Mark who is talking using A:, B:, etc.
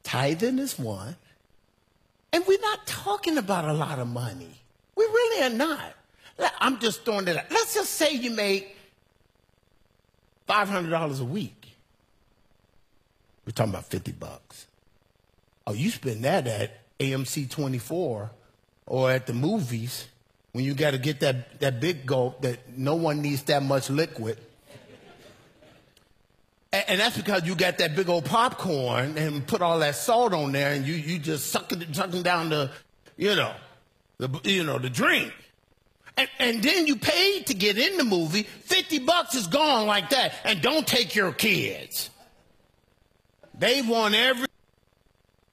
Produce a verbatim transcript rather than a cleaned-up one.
A: Tithing is one. And we're not talking about a lot of money. We really are not. I'm just throwing it out. Let's just say you make five hundred dollars a week. We're talking about fifty bucks. Oh, you spend that at A M C twenty-four or at the movies when you got to get that, that big gulp that no one needs that much liquid. And, and that's because you got that big old popcorn and put all that salt on there and you, you just sucking, sucking down the, you know, the, you know, the drink. And, and then you paid to get in the movie. fifty bucks is gone like that. And don't take your kids. They want every